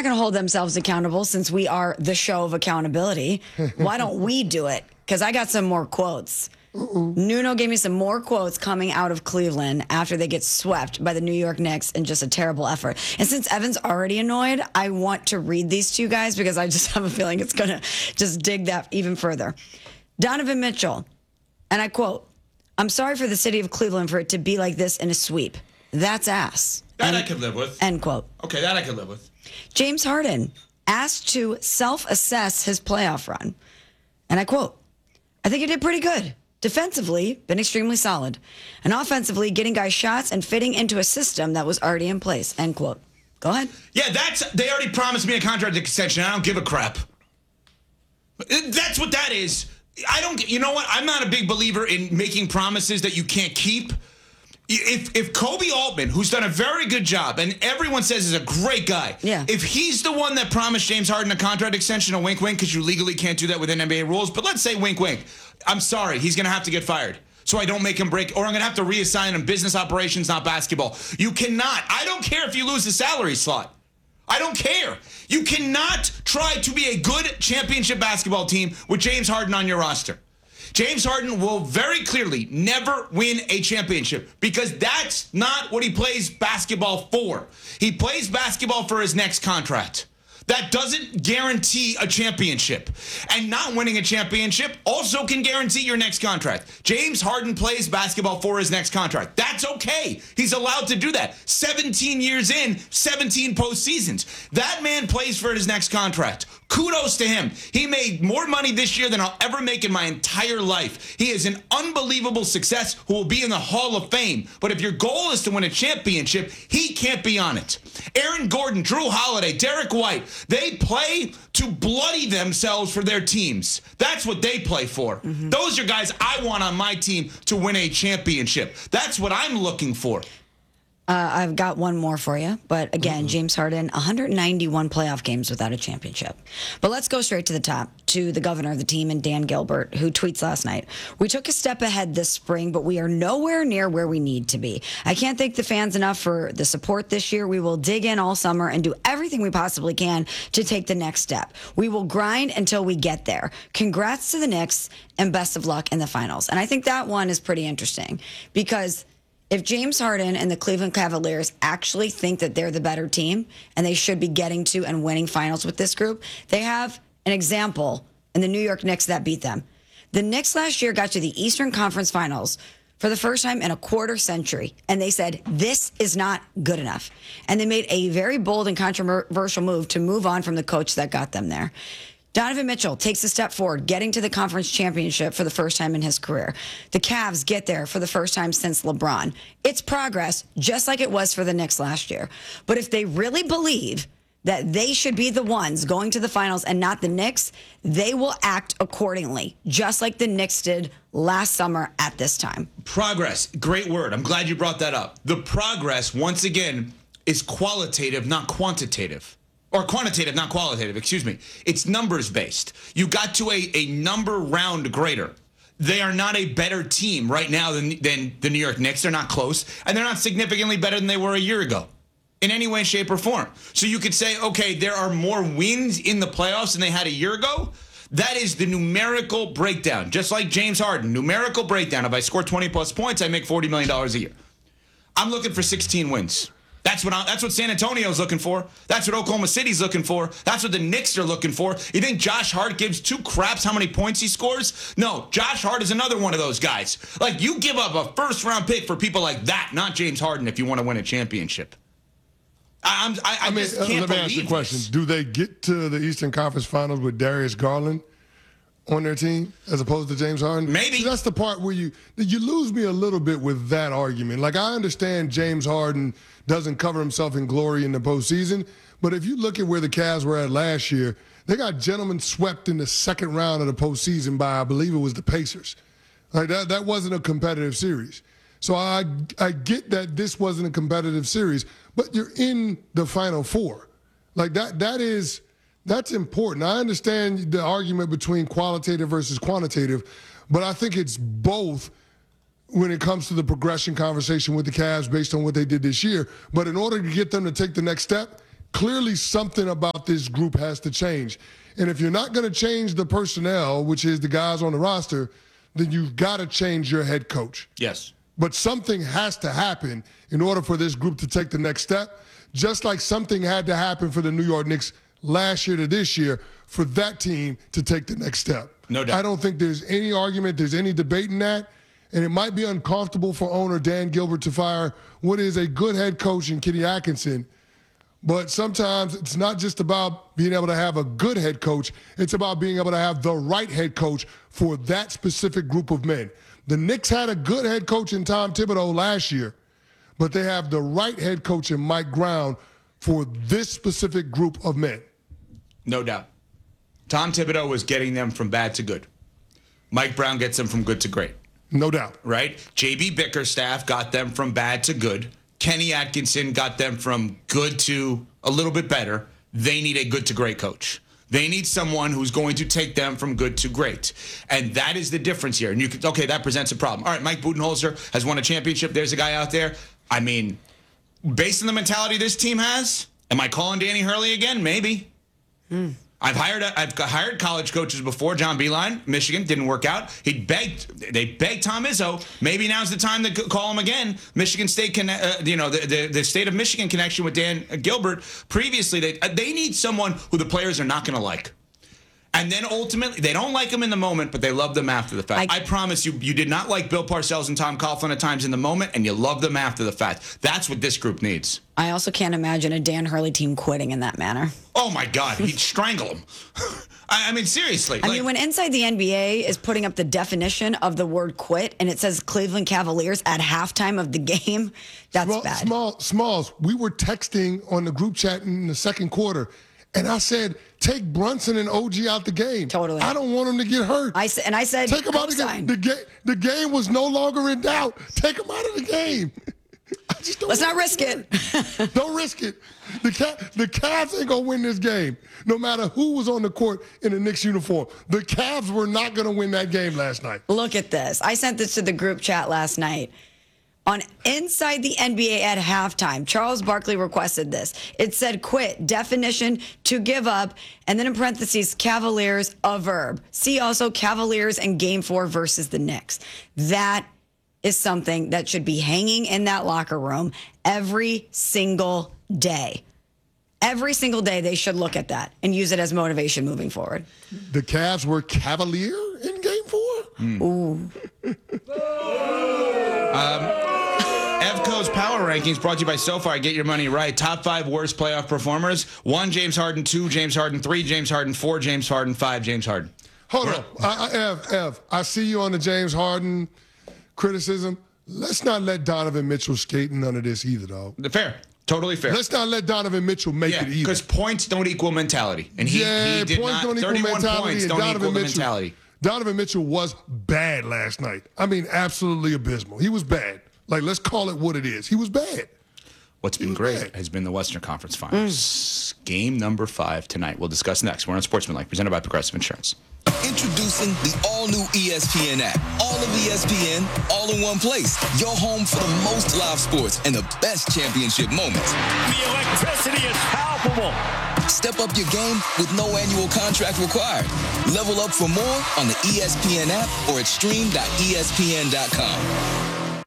not going to hold themselves accountable since we are the show of accountability. Why don't we do it? Because I got some more quotes. Nuno gave me some more quotes coming out of Cleveland after they get swept by the New York Knicks in just a terrible effort. And since Evan's already annoyed, I want to read these to you guys because I just have a feeling it's going to just dig that even further. Donovan Mitchell, and I quote, "I'm sorry for the city of Cleveland for it to be like this in a sweep. That's ass." That I could live with. End quote. Okay, that I could live with. James Harden asked to self-assess his playoff run. And I quote, "I think he did pretty good. Defensively, been extremely solid. And offensively, getting guys shots and fitting into a system that was already in place." End quote. Go ahead. Yeah, they already promised me a contract extension. I don't give a crap. That's what that is. You know what? I'm not a big believer in making promises that you can't keep. If Kobe Altman, who's done a very good job, and everyone says is a great guy, if he's the one that promised James Harden a contract extension, a wink-wink, because you legally can't do that within NBA rules, but let's say wink-wink, I'm sorry, he's going to have to get fired. So I don't make him break, or I'm going to have to reassign him business operations, not basketball. You cannot. I don't care if you lose the salary slot. I don't care. You cannot try to be a good championship basketball team with James Harden on your roster. James Harden will very clearly never win a championship because that's not what he plays basketball for. He plays basketball for his next contract. That doesn't guarantee a championship. And not winning a championship also can guarantee your next contract. James Harden plays basketball for his next contract. That's okay. He's allowed to do that. 17 years in, 17 postseasons. That man plays for his next contract. Kudos to him. He made more money this year than I'll ever make in my entire life. He is an unbelievable success who will be in the Hall of Fame. But if your goal is to win a championship, he can't be on it. Aaron Gordon, Drew Holiday, Derek White, they play to bloody themselves for their teams. That's what they play for. Mm-hmm. Those are guys I want on my team to win a championship. That's what I'm looking for. I've got one more for you. But again, James Harden, 191 playoff games without a championship. But let's go straight to the top, to the governor of the team and Dan Gilbert, who tweets last night. "We took a step ahead this spring, but we are nowhere near where we need to be. I can't thank the fans enough for the support this year. We will dig in all summer and do everything we possibly can to take the next step. We will grind until we get there. Congrats to the Knicks and best of luck in the finals." And I think that one is pretty interesting because if James Harden and the Cleveland Cavaliers actually think that they're the better team and they should be getting to and winning finals with this group, they have an example in the New York Knicks that beat them. The Knicks last year got to the Eastern Conference Finals for the first time in a quarter century, and they said, this is not good enough. And they made a very bold and controversial move to move on from the coach that got them there. Donovan Mitchell takes a step forward, getting to the conference championship for the first time in his career. The Cavs get there for the first time since LeBron. It's progress, just like it was for the Knicks last year. But if they really believe that they should be the ones going to the finals and not the Knicks, they will act accordingly, just like the Knicks did last summer at this time. Progress, great word. I'm glad you brought that up. The progress, once again, is qualitative, not quantitative. Or quantitative, not qualitative, excuse me. It's numbers-based. You got to a number round greater. They are not a better team right now than the New York Knicks. They're not close. And they're not significantly better than they were a year ago in any way, shape, or form. So you could say, okay, there are more wins in the playoffs than they had a year ago. That is the numerical breakdown. Just like James Harden, numerical breakdown. If I score 20-plus points, I make $40 million a year. I'm looking for 16 wins. That's what San Antonio's looking for. That's what Oklahoma City's looking for. That's what the Knicks are looking for. You think Josh Hart gives two craps how many points he scores? No, Josh Hart is another one of those guys. Like, you give up a first-round pick for people like that, not James Harden, if you want to win a championship. I just can't let me ask you a question. This. Do they get to the Eastern Conference Finals with Darius Garland on their team as opposed to James Harden? Maybe. See, that's the part where you lose me a little bit with that argument. Like, I understand James Harden doesn't cover himself in glory in the postseason, but if you look at where the Cavs were at last year, they got gentlemen swept in the second round of the postseason by, I believe it was the Pacers. Like, that wasn't a competitive series. So I get that this wasn't a competitive series, but you're in the Final Four. Like, that's important. I understand the argument between qualitative versus quantitative, but I think it's both when it comes to the progression conversation with the Cavs based on what they did this year. But in order to get them to take the next step, clearly something about this group has to change. And if you're not going to change the personnel, which is the guys on the roster, then you've got to change your head coach. Yes. But something has to happen in order for this group to take the next step, just like something had to happen for the New York Knicks last year to this year for that team to take the next step. No doubt. I don't think there's any argument, there's any debate in that. And it might be uncomfortable for owner Dan Gilbert to fire what is a good head coach in Kenny Atkinson. But sometimes it's not just about being able to have a good head coach. It's about being able to have the right head coach for that specific group of men. The Knicks had a good head coach in Tom Thibodeau last year, but they have the right head coach in Mike Brown for this specific group of men. No doubt. Tom Thibodeau was getting them from bad to good. Mike Brown gets them from good to great. No doubt. Right? J.B. Bickerstaff got them from bad to good. Kenny Atkinson got them from good to a little bit better. They need a good to great coach. They need someone who's going to take them from good to great. And that is the difference here. And you could, okay, that presents a problem. All right, Mike Budenholzer has won a championship. There's a guy out there. I mean, based on the mentality this team has, am I calling Danny Hurley again? Maybe. I've hired college coaches before. John Beilein, Michigan, didn't work out. They begged Tom Izzo. Maybe now's the time to call him again. Michigan State, the state of Michigan connection with Dan Gilbert. Previously, they need someone who the players are not going to like. And then ultimately, they don't like him in the moment, but they love them after the fact. I promise you, you did not like Bill Parcells and Tom Coughlin at times in the moment, and you love them after the fact. That's what this group needs. I also can't imagine a Dan Hurley team quitting in that manner. Oh, my God. He'd strangle him. I mean, seriously. I mean, when Inside the NBA is putting up the definition of the word quit, and it says Cleveland Cavaliers at halftime of the game, that's bad. Smalls, we were texting on the group chat in the second quarter, and I said, take Brunson and OG out the game. Totally. I don't want them to get hurt. I said, take them out of the game. The game was no longer in doubt. Take them out of the game. Let's not risk it. Don't risk it. The Cavs ain't going to win this game, no matter who was on the court in the Knicks uniform. The Cavs were not going to win that game last night. Look at this. I sent this to the group chat last night. On Inside the NBA at halftime, Charles Barkley requested this. It said quit, definition, to give up, and then in parentheses, Cavaliers, a verb. See also Cavaliers in Game 4 versus the Knicks. That is something that should be hanging in that locker room every single day. Every single day they should look at that and use it as motivation moving forward. The Cavs were Cavalier in Game 4? Ooh. Evco's Power Rankings brought to you by SoFi. Get your money right. Top 5 worst playoff performers. 1, James Harden. 2, James Harden. 3, James Harden. 4, James Harden. 5, James Harden. Hold on. Ev, I see you on the James Harden criticism. Let's not let Donovan Mitchell skate in none of this either, dog. Fair. Totally fair. Let's not let Donovan Mitchell make it either. Because points don't equal mentality. And he did points not. Don't equal 31 mentality, points and don't Donovan equal the Mitchell, mentality. Donovan Mitchell was bad last night. I mean, absolutely abysmal. He was bad. Like, let's call it what it is. He was bad. What's been great has been the Western Conference Finals. Game number 5 tonight. We'll discuss next. We're on Sportsmanlike, presented by Progressive Insurance. Introducing the all-new ESPN app. All of ESPN, all in one place. Your home for the most live sports and the best championship moments. The electricity is palpable. Step up your game with no annual contract required. Level up for more on the ESPN app or at stream.espn.com.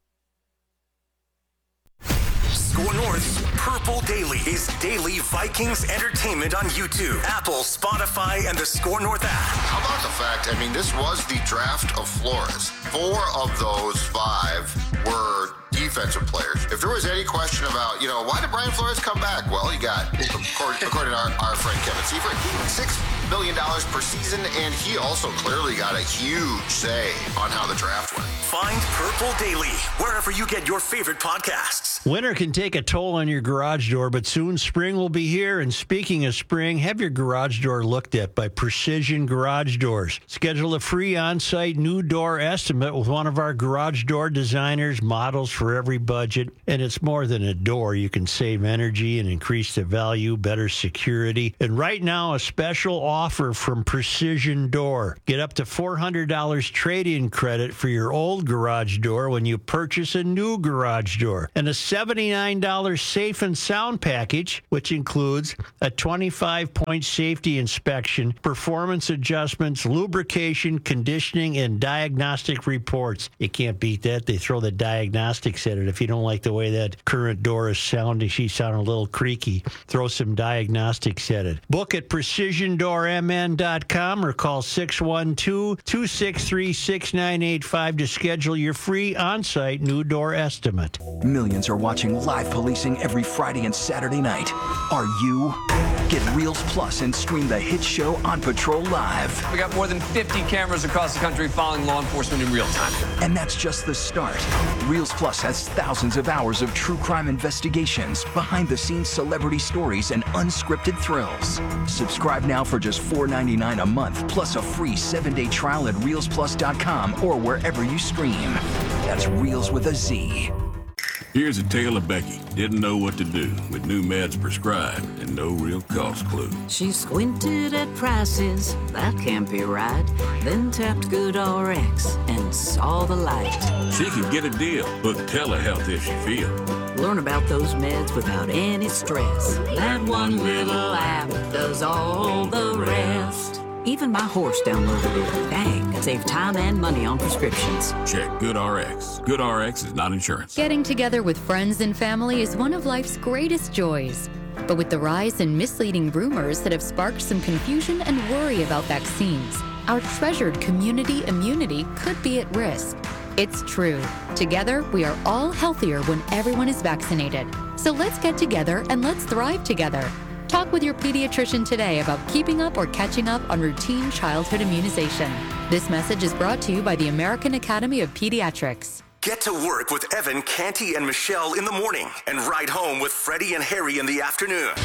Score North's Purple Daily is daily Vikings entertainment on YouTube, Apple, Spotify, and the Score North app. How about the fact, I mean, this was the draft of Flores. 4 of those 5 were defensive players. If there was any question about, why did Brian Flores come back? Well, you got, according to our friend Kevin Seifert, $6 million per season, and he also clearly got a huge say on how the draft went. Find Purple Daily wherever you get your favorite podcasts. Winter can take a toll on your garage door, but soon spring will be here. And speaking of spring, have your garage door looked at by Precision Garage Doors. Schedule a free on-site new door estimate with one of our garage door designers, models for every budget. And it's more than a door. You can save energy and increase the value, better security. And right now, a special offer from Precision Door. Get up to $400 trade-in credit for your old garage door when you purchase a new garage door. And a $79 safe and sound package, which includes a 25-point safety inspection, performance adjustments, lubrication, conditioning, and diagnostic reports. You can't beat that. They throw the diagnostics at it. If you don't like the way that current door is sounding, she's sounding a little creaky, throw some diagnostics at it. Book at precisiondoormn.com or call 612-263-6985 to schedule your free on-site new door estimate. Millions are watching live policing every Friday and Saturday night. Are you? Get Reels Plus and stream the hit show On Patrol Live. We got more than 50 cameras across the country following law enforcement in real time. And that's just the start. Reels Plus has thousands of hours of true crime investigations, behind-the-scenes celebrity stories, and unscripted thrills. Subscribe now for just $4.99 a month, plus a free 7-day trial at reelsplus.com or wherever you stream. That's Reels with a Z. Here's a tale of Becky. Didn't know what to do with new meds prescribed and no real cost clue. She squinted at prices, that can't be right. Then tapped GoodRx and saw the light. She could get a deal, book telehealth if she feel. Learn about those meds without any stress. That one little app does all the rest. Even my horse downloaded it. Dang, it saved time and money on prescriptions. Check GoodRx. GoodRx is not insurance. Getting together with friends and family is one of life's greatest joys. But with the rise in misleading rumors that have sparked some confusion and worry about vaccines, our treasured community immunity could be at risk. It's true. Together, we are all healthier when everyone is vaccinated. So let's get together and let's thrive together. Talk with your pediatrician today about keeping up or catching up on routine childhood immunization. This message is brought to you by the American Academy of Pediatrics. Get to work with Evan, Canty, and Michelle in the morning and ride home with Freddie and Harry in the afternoon.